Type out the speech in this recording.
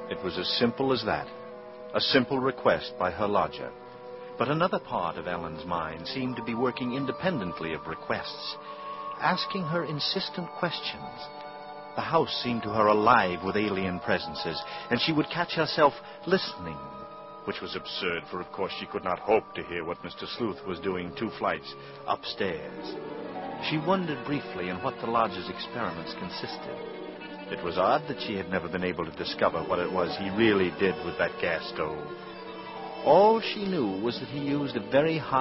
It was as simple as that. A simple request by her lodger. But another part of Ellen's mind seemed to be working independently of requests, asking her insistent questions. The house seemed to her alive with alien presences, and she would catch herself listening, which was absurd, for of course she could not hope to hear what Mr. Sleuth was doing 2 flights upstairs. She wondered briefly in what the lodger's experiments consisted. It was odd that she had never been able to discover what it was he really did with that gas stove. All she knew was that he used a very high